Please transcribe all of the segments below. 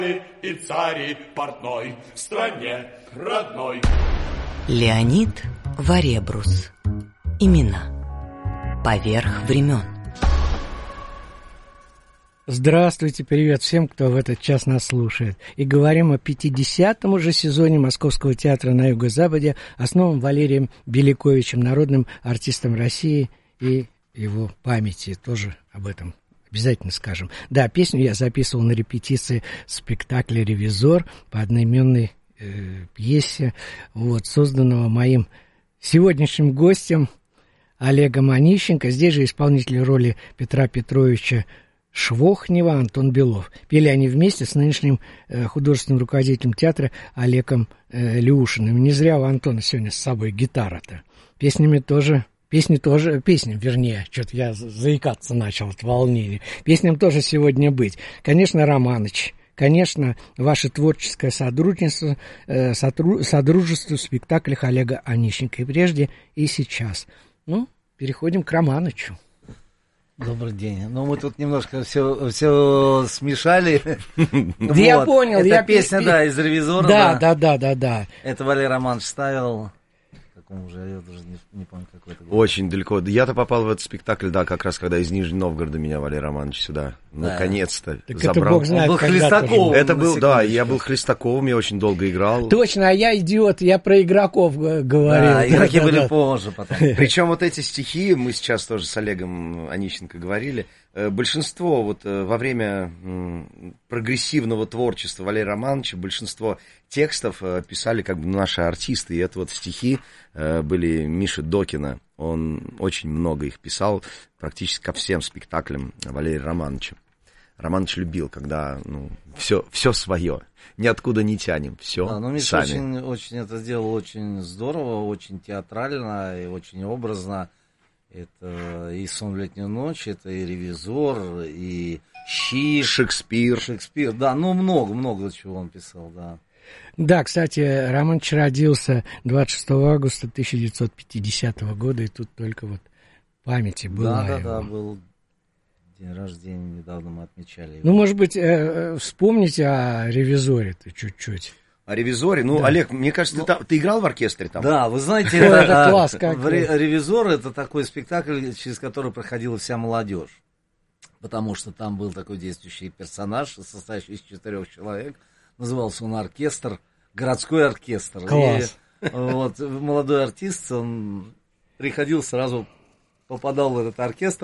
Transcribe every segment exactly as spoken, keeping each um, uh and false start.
И царь, и портной в стране родной. Леонид Варебрус. Имена. Поверх времен. Здравствуйте, привет всем, кто в этот час нас слушает. И говорим о пятидесятом уже сезоне Московского театра на Юго-Западе, основанном Валерием Беляковичем, народным артистом России, и его памяти. Тоже об этом обязательно скажем. Да, песню я записывал на репетиции спектакля «Ревизор» по одноименной э, пьесе, вот, созданного моим сегодняшним гостем Олегом Онищенко. Здесь же исполнители роли Петра Петровича Швохнева, Антон Белов. Пели они вместе с нынешним э, художественным руководителем театра Олегом э, Люшиным. Не зря у Антона сегодня с собой гитара-то. Песнями тоже... Песни тоже, песням, вернее, что-то я заикаться начал от волнения. Песням тоже сегодня быть. Конечно, Романыч, конечно, ваше творческое сотрудничество, э, сотру, содружество в спектаклях Олега Онищенко. И прежде, и сейчас. Ну, переходим к Романычу. Добрый день. Ну, мы тут немножко все, все смешали. Да я понял. Это песня, да, из «Ревизора». Да, да, да, да, да. Это Валерий Романович ставил... Уже, я даже не, не помню, какой это был. Очень далеко. Я-то попал в этот спектакль, да, как раз когда из Нижнего Новгорода меня Валерий Романович сюда да. наконец-то так забрал. Это, Бог знает, Он был Хлестаковым. Это был, да, я был Хлестаковым, я очень долго играл. Точно, а я идиот, я про игроков говорил. Да, игроки да, были да. позже потом. Причем вот эти стихи, мы сейчас тоже с Олегом Онищенко говорили, большинство вот во время прогрессивного творчества Валерия Романовича, большинство текстов писали как бы наши артисты, и это вот стихи были Миши Докина, он очень много их писал, практически ко всем спектаклям Валерия Романовича. Романович любил, когда ну, все, все свое, ниоткуда не тянем, все да, ну, Миша сами. Очень, очень это сделал очень здорово, очень театрально и очень образно. Это и «Сон в летнюю ночь», это и «Ревизор», и «Щи». Шекспир. Шекспир, да, ну много-много чего он писал, да. Да, кстати, Романович родился двадцать шестого августа тысяча девятьсот пятидесятого года, и тут только вот памяти была. Да, да, его. да, был день рождения, недавно мы отмечали его. Ну, может быть, э, вспомните о «Ревизоре»-то чуть-чуть. О «Ревизоре». Ну, да. Олег, мне кажется, ты, там, ты играл в оркестре там? Да, вы знаете, Ой, это, это класс, как «Ревизор» — это такой спектакль, через который проходила вся молодежь. Потому что там был такой действующий персонаж, состоящий из четырех человек. Назывался он «Оркестр», городской оркестр. Класс. И вот молодой артист, он приходил, сразу попадал в этот оркестр.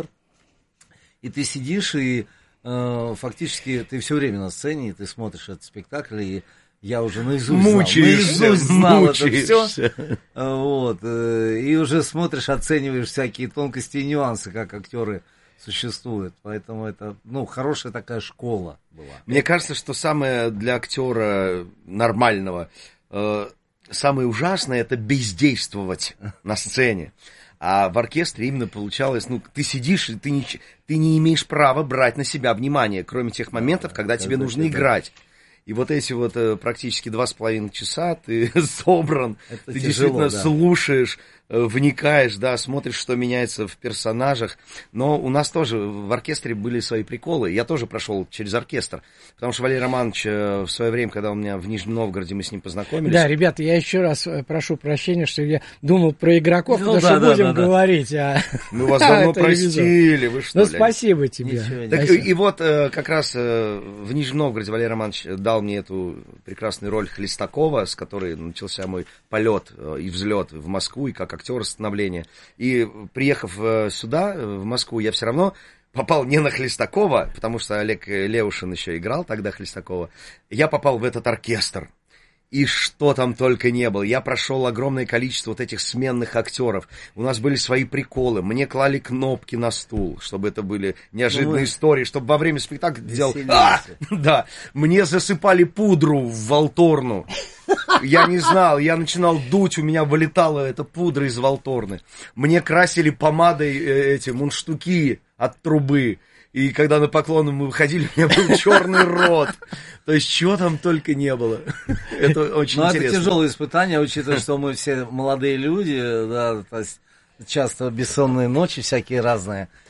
И ты сидишь, и э, фактически ты все время на сцене, и ты смотришь этот спектакль, и я уже наизусть мучаешься, знал, наизусть знал мучаешься. это все. Вот, и уже смотришь, оцениваешь всякие тонкости и нюансы, как актеры существуют. Поэтому это, ну, хорошая такая школа была. Мне кажется, что самое для актера нормального, э, самое ужасное — это бездействовать на сцене. А в оркестре именно получалось, ну, ты сидишь, и ты не, ты не имеешь права брать на себя внимание, кроме тех моментов, когда да, тебе нужно да. играть. И вот эти вот э, практически два с половиной часа ты собран, это ты тяжело, действительно да. слушаешь, э, вникаешь, да, смотришь, что меняется в персонажах. Но у нас тоже в оркестре были свои приколы. Я тоже прошел через оркестр, потому что Валерий Романович э, в свое время, когда у меня в Нижнем Новгороде, мы с ним познакомились. Да, ребята, я еще раз прошу прощения, что я думал про игроков, ну, потому да, что да, будем да, говорить. А... Мы вас давно простили, вы что Ну, ли? спасибо тебе. Так, спасибо. И вот э, как раз э, в Нижнем Новгороде Валерий Романович дал мне эту прекрасную роль Хлестакова, с которой начался мой полет э, и взлет в Москву, и как актер становления. И приехав э, сюда, в Москву, я все равно попал не на Хлестакова, потому что Олег Леушин еще играл тогда Хлестакова. Я попал в этот оркестр. И что там только не было. Я прошел огромное количество вот этих сменных актеров. У нас были свои приколы. Мне клали кнопки на стул, чтобы это были неожиданные ну, истории, чтобы во время спектакля делал... А! Да, мне засыпали пудру в волторну. Я не знал, я начинал дуть, у меня вылетала эта пудра из волторны. Мне красили помадой эти мундштуки от трубы. И когда на поклон мы выходили, у меня был черный рот. То есть, чего там только не было. Это очень ну, интересно. Это тяжелое испытание, учитывая, что мы все молодые люди, да, то есть часто бессонные ночи всякие разные.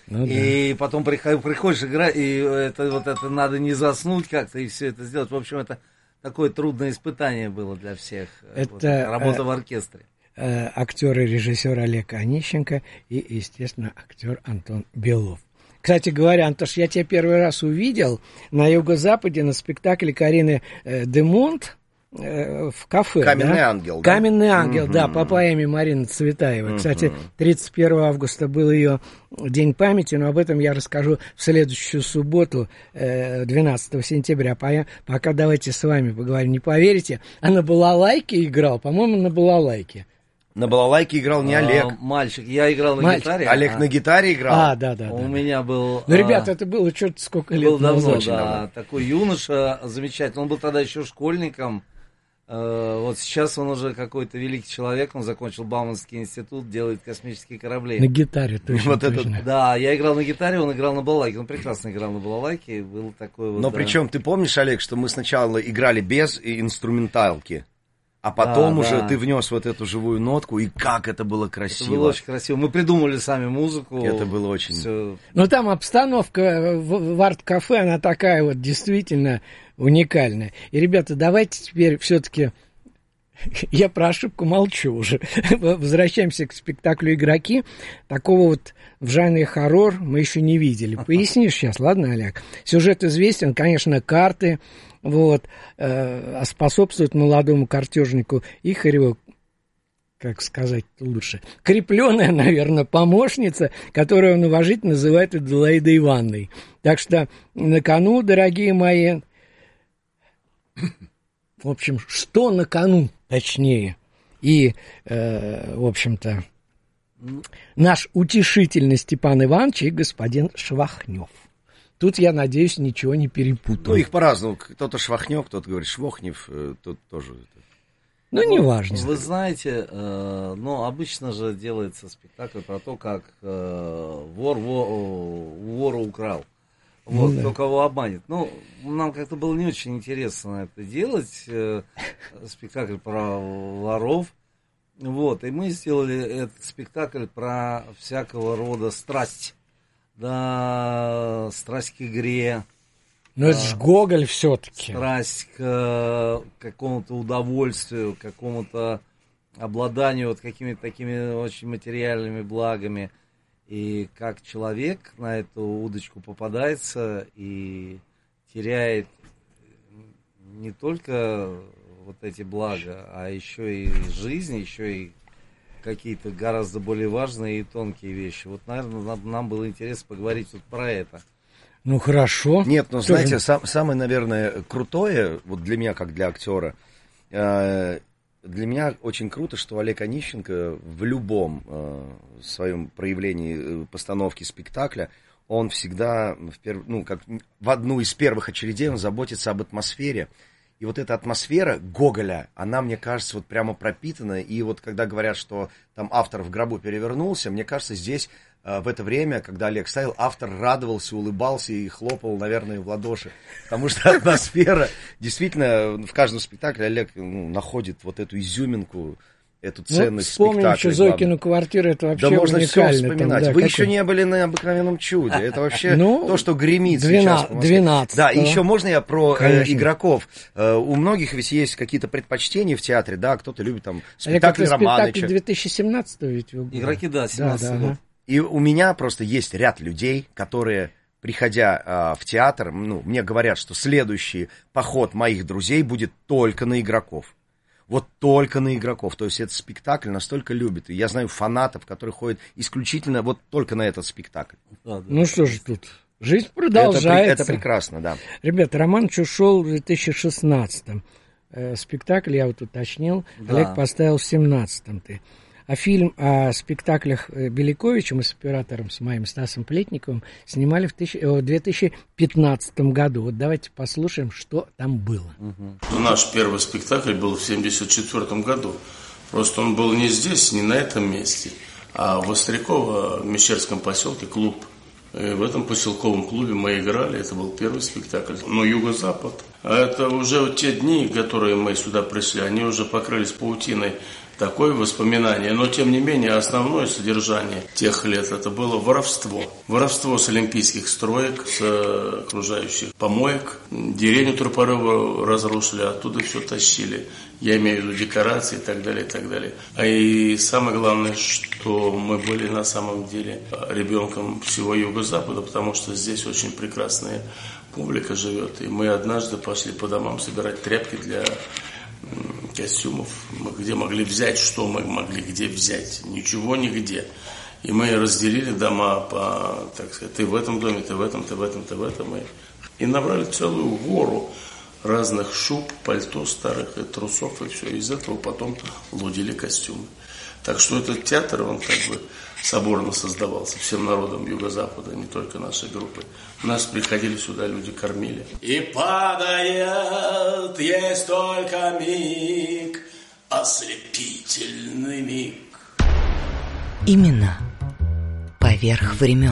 Ну, и да. потом приходишь, приходишь играть, и это вот это надо не заснуть как-то и все это сделать. В общем, это такое трудное испытание было для всех. Это вот, работа э, в оркестре. Э, актер и режиссер Олег Онищенко и, естественно, актер Антон Белов. Кстати говоря, Антош, я тебя первый раз увидел на Юго-Западе на спектакле Карины э, де Монт. В кафе, Каменный да? ангел, да? Каменный ангел, угу. да, по поэме Марины Цветаевой. Угу. Кстати, тридцать первого августа был ее день памяти, но об этом я расскажу в следующую субботу, двенадцатого сентября. Пока давайте с вами поговорим. Не поверите, а на балалайке играл, по-моему, на балалайке. На балалайке играл не Олег. А, мальчик, я играл на Мальчик. гитаре. Олег а... на гитаре играл? А, да, да. У да, меня да. был... Ну, а... ребята, это было что-то сколько лет был давно, назад. да, давно. такой юноша замечательный. Он был тогда еще школьником. Вот сейчас он уже какой-то великий человек, он закончил Бауманский институт, делает космические корабли. На гитаре точно. Вот точно. это... Да, я играл на гитаре, он играл на балалайке. Он прекрасно играл на балалайке, был такой вот... Но да. причем, ты помнишь, Олег, что мы сначала играли без инструменталки, а потом да, уже да. ты внес вот эту живую нотку, и как это было красиво. Это было очень красиво. Мы придумали сами музыку. Это было очень... Всё. Ну, там обстановка в, в арт-кафе, она такая вот действительно уникальная. И, ребята, давайте теперь все-таки... Я про ошибку молчу уже. Возвращаемся к спектаклю «Игроки». Такого вот в жанре хоррор мы еще не видели. Пояснишь сейчас, ладно, Олег? Сюжет известен, конечно, карты, вот, э, способствуют молодому картежнику Ихареву, как сказать лучше, крепленная, наверное, помощница, которую он уважительно называет Аделаидой Ивановной. Так что на кону, дорогие мои... В общем, что на кону, точнее, и, э, в общем-то, наш утешительный Степан Иванович и господин Швахнев. Тут, я надеюсь, ничего не перепутал. Ну, их по-разному. Кто-то Швахнев, кто-то говорит Швохнев, тут тоже... Ну, ну, неважно. Вы знаете, э, ну, обычно же делается спектакль про то, как э, вор во, вора украл. Вот, ну, кто да. кого обманет. Ну, нам как-то было не очень интересно это делать, э, спектакль про воров. Вот, и мы сделали этот спектакль про всякого рода страсть. Да, страсть к игре. Но это же Гоголь все-таки. Страсть к э, какому-то удовольствию, к какому-то обладанию вот какими-то такими очень материальными благами. И как человек на эту удочку попадается и теряет не только вот эти блага, а еще и жизнь, еще и какие-то гораздо более важные и тонкие вещи. Вот, наверное, нам, нам было интересно поговорить вот про это. Ну, хорошо. Нет, ну, Что знаете, же... сам, самое, наверное, крутое, вот для меня, как для актера, э, для меня очень круто, что Олег Онищенко в любом э, своем проявлении постановки спектакля, он всегда, в, перв... ну, как в одну из первых очередей он заботится об атмосфере. И вот эта атмосфера Гоголя, она, мне кажется, вот прямо пропитана. И вот когда говорят, что там автор в гробу перевернулся, мне кажется, здесь э, в это время, когда Олег ставил, автор радовался, улыбался и хлопал, наверное, в ладоши. Потому что атмосфера, действительно, в каждом спектакле Олег ну, находит вот эту изюминку, эту ценность ну, спектакля. Вспомним еще Зойкину квартиру, это вообще да можно уникально. все вспоминать. Там, да, Вы какой... еще не были на «Обыкновенном чуде». Это вообще ну, то, что гремит двенадцать, сейчас. двенадцать. Да, и еще можно я про э, игроков. Э, у многих ведь есть какие-то предпочтения в театре, да, кто-то любит там спектакль Романыча. Спектакль две тысячи семнадцатого ведь. Игроки, да, семнадцатый да, да, год. ага. И у меня просто есть ряд людей, которые, приходя э, в театр, ну, мне говорят, что следующий поход моих друзей будет только на игроков. Вот только на игроков. То есть этот спектакль настолько любит. И я знаю фанатов, которые ходят исключительно вот только на этот спектакль. Да, да. Ну что же тут, жизнь продолжается. Это, это прекрасно, да. Ребята, Романыч ушел в две тысячи шестнадцатом. Э, спектакль, я вот уточнил, да. Олег поставил в семнадцатом. Ты. А фильм о спектаклях Беляковича мы с оператором, с моим Стасом Плетниковым, снимали в, тысячи, в две тысячи пятнадцатом году. Вот давайте послушаем, что там было. Угу. Наш первый спектакль был в семьдесят четвёртом году. Просто он был не здесь, не на этом месте, а в Остряково, в Мещерском поселке, клуб. И в этом поселковом клубе мы играли, это был первый спектакль. Но Юго-Запад, а это уже те дни, которые мы сюда пришли, они уже покрылись паутиной такое воспоминание. Но, тем не менее, основное содержание тех лет это было воровство. Воровство с олимпийских строек, с окружающих помоек. Деревню Тропарева разрушили, оттуда все тащили. Я имею в виду декорации и так далее, и так далее. А и самое главное, что мы были на самом деле ребенком всего Юго-Запада, потому что здесь очень прекрасная публика живет. И мы однажды пошли по домам собирать тряпки для костюмов. Мы где могли взять, что мы могли где взять? Ничего нигде. И мы разделили дома по, так сказать, ты в этом доме, ты в этом, ты в этом, ты в этом. И, и набрали целую гору разных шуб, пальто старых и трусов, и все. Из этого потом лудили костюмы. Так что этот театр, он как бы соборно создавался всем народом Юго-Запада, не только нашей группы. У нас приходили сюда, люди кормили. И падает, есть только миг, ослепительный миг. Именно поверх времен.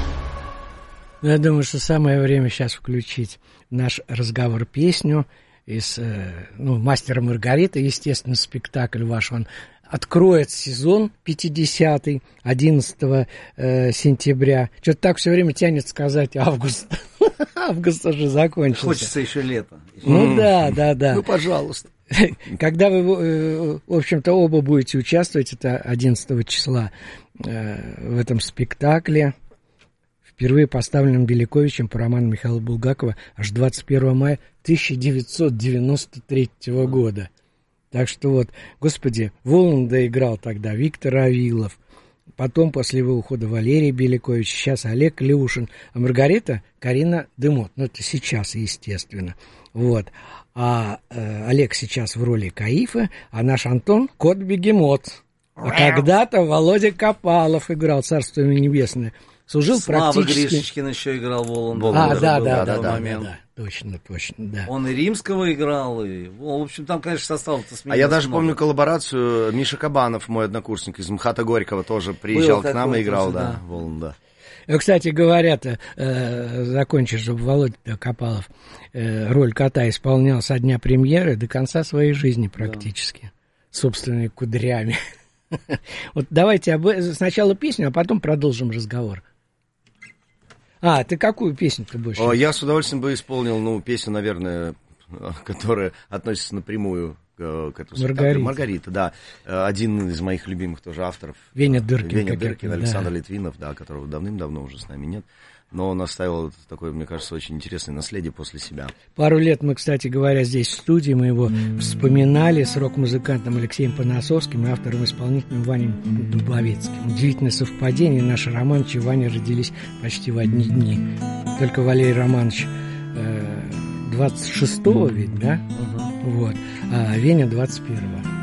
Я думаю, что самое время сейчас включить в наш разговор песню из, ну, «Мастера и Маргариты», естественно, спектакль ваш, он откроет сезон пятидесятый, одиннадцатого э, сентября. Что-то так все время тянет сказать август. Август уже закончился. Хочется еще лето. Ну да, да, да. Ну, пожалуйста. Когда вы, в общем-то, оба будете участвовать, это одиннадцатого числа, э, в этом спектакле, впервые поставленном Беляковичем по роману Михаила Булгакова аж двадцать первого мая тысяча девятьсот девяносто третьего года. Так что вот, господи, Воланда играл тогда Виктор Авилов, потом после его ухода Валерий Белякович, сейчас Олег Леушин, а Маргарита Карина Демот. Ну, это сейчас, естественно. Вот. А э, Олег сейчас в роли Каифа, а наш Антон — кот-бегемот. А когда-то Володя Копалов играл, царство ему небесное. Служил Слава практически... Гришечкин еще играл Воланда. А, да, да, да, да, да, да, да, точно, точно, да. Он и Римского играл, и, в общем, там, конечно, состав-то сменился. А я даже много. помню коллаборацию. Миша Кабанов, мой однокурсник из МХАТа Горького, тоже приезжал Был к нам и играл, тоже, да, да. Воланда. Кстати говоря, э, закончишь, чтобы Володя Копалов э, роль кота исполнял со дня премьеры до конца своей жизни практически, да. Собственными кудрями. Вот давайте об... сначала песню, а потом продолжим разговор. А, ты какую песню-то будешь? О, я с удовольствием бы исполнил, ну, песню, наверное, которая относится напрямую к, к этому спектаклю. Маргарита, да. Один из моих любимых тоже авторов. Веня Дыркин. Веня Дыркин, да. Александр Литвинов, да, которого давным-давно уже с нами нет. Но он оставил такое, мне кажется, очень интересное наследие после себя. Пару лет мы, кстати говоря, здесь в студии, мы его вспоминали с рок-музыкантом Алексеем Понасовским и автором-исполнителем Ваней Дубовецким. Удивительное совпадение, наши Романовичи и Ваня родились почти в одни дни. Только Валерий Романович э, двадцать шестого ведь, да? Uh-huh. Вот. А Веня двадцать первого.